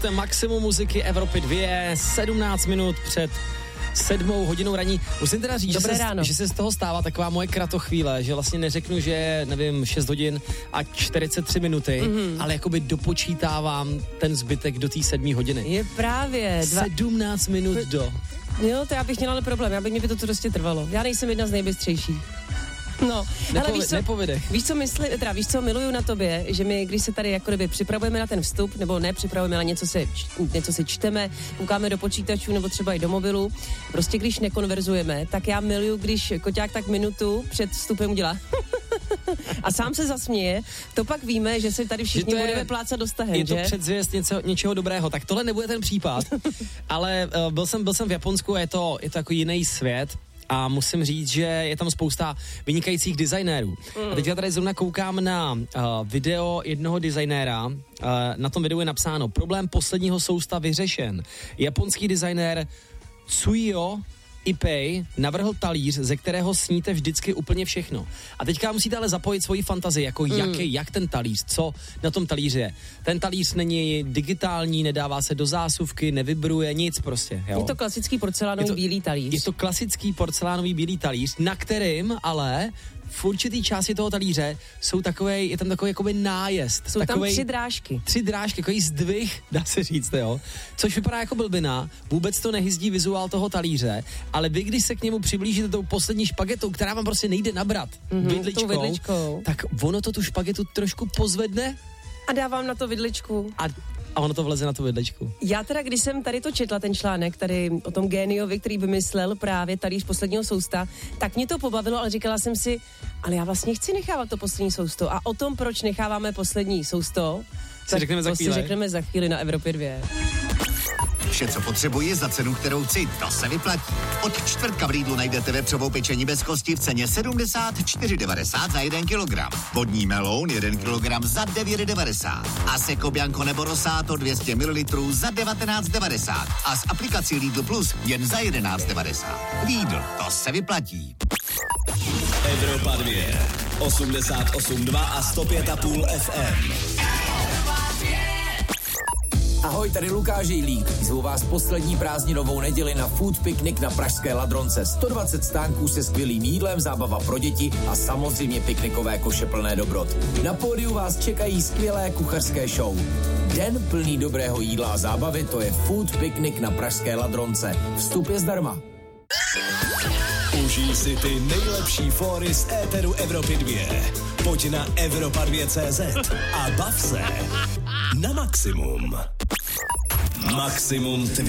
Maximum muziky Evropy 2, 17 minut před 7 hodinou raní. Musím teda říct, že se z toho stává taková moje kratochvíle, že vlastně neřeknu, že je, nevím, 6 hodin a 43 minuty, ale jakoby dopočítávám ten zbytek do té 7 hodiny. Je právě. 17 minut do. Jo, to já bych měla ale problém, mě by to prostě trvalo. Já nejsem jedna z nejbystřejších. No, víš, co miluju na tobě, že my, když se tady jako kdyby připravujeme na ten vstup, nebo nepřipravujeme, ale něco si čteme, koukáme do počítačů nebo třeba i do mobilu, prostě když nekonverzujeme, tak já miluju, když Koťák tak minutu před vstupem udělá a sám se zasměje, to pak víme, že se tady všichni budeme plácat do stahen, je že? Je to předzvěst něčeho dobrého, tak tohle nebude ten případ, ale byl jsem v Japonsku a je to jako jiný svět. A musím říct, že je tam spousta vynikajících designérů. A teď já tady zrovna koukám na video jednoho designéra. Na tom videu je napsáno: problém posledního sousta vyřešen. Japonský designér Tsuyo Ipei navrhl talíř, ze kterého sníte vždycky úplně všechno. A teďka musíte ale zapojit svoji fantazii, jako jak ten talíř, co na tom talíři je. Ten talíř není digitální, nedává se do zásuvky, nevibruje, nic prostě. Jo? Je to klasický porcelánový bílý talíř. Je to klasický porcelánový bílý talíř, na kterým ale v určitý části toho talíře je tam takový jakoby nájezd. Jsou tam 3 drážky. 3 drážky, takový zdvih, dá se říct, jo. Což vypadá jako blbina, vůbec to nehyzdí vizuál toho talíře, ale vy, když se k němu přiblížíte tou poslední špagetou, která vám prostě nejde nabrat vidličkou, tak ono to tu špagetu trošku pozvedne. A dávám na to vidličku. A ono to vleze na tu vidličku. Já teda, když jsem tady to četla, ten článek tady o tom géniovi, který vymyslel právě talíř posledního sousta, tak mě to pobavilo, ale říkala jsem si, ale já vlastně chci nechávat to poslední sousto. A o tom, proč necháváme poslední sousto, si řekneme za chvíli na Evropě 2. Vše, co potřebuji za cenu, kterou chci, to se vyplatí. Od čtvrtka v Lidlu najdete vepřovou pečení bez kosti v ceně 74,90 za 1 kilogram. Vodní meloun 1 kilogram za 9,90. A Seco Bianco nebo Rosato 200 ml za 19,90. A s aplikací Lidl Plus jen za 11,90. Lidl, to se vyplatí. Evropa 2, 88,2 a 105,5 FM. Ahoj, tady Lukáš Jejlík. Zvu vás poslední prázdninovou neděli na Food Picnic na pražské Ladronce. 120 stánků se skvělým jídlem, zábava pro děti a samozřejmě piknikové koše plné dobrot. Na pódiu vás čekají skvělé kuchařské show. Den plný dobrého jídla a zábavy, to je Food Picnic na pražské Ladronce. Vstup je zdarma. Užij si ty nejlepší fóry z éteru Evropy 2. Pojď na Evropa2.cz a bav se na maximum. Maximum